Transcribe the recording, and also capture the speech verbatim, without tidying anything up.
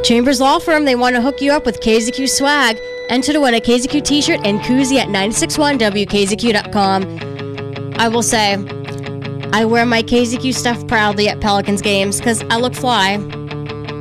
Chambers Law Firm, they want to hook you up with K Z Q swag. Enter to win a K Z Q t-shirt and koozie at nine six one W K Z Q dot com. I will say, I wear my K Z Q stuff proudly at Pelicans games because I look fly.